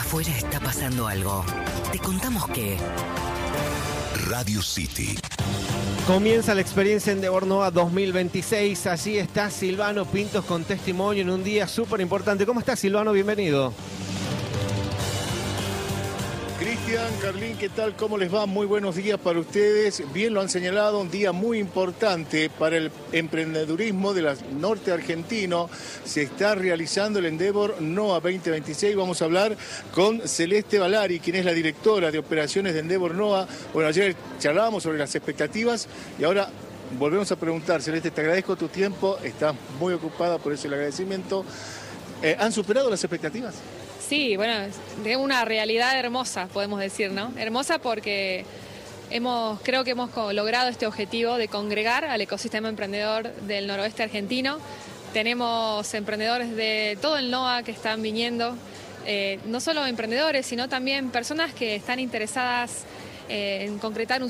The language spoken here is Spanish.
afuera está pasando algo. Te contamos que... Radio City. Comienza la experiencia Endeavor Nova 2026. Allí está Silvano Pintos con testimonio en un día súper importante. ¿Cómo estás, Silvano? Bienvenido. Cristian, Carlín, ¿qué tal? ¿Cómo les va? Muy buenos días para ustedes. Bien lo han señalado, un día muy importante para el emprendedurismo del norte argentino. Se está realizando el Endeavor Nova 2026. Vamos a hablar con Celeste Valari, quien es la directora de operaciones de Endeavor Nova. Bueno, ayer charlábamos sobre las expectativas y ahora volvemos a preguntar. Celeste, te agradezco tu tiempo. Estás muy ocupada, por eso el agradecimiento. ¿Han superado las expectativas? Sí, bueno, de una realidad hermosa, podemos decir, ¿no? Hermosa porque creo que hemos logrado este objetivo de congregar al ecosistema emprendedor del noroeste argentino. Tenemos emprendedores de todo el NOA que están viniendo, no solo emprendedores, sino también personas que están interesadas en concretar un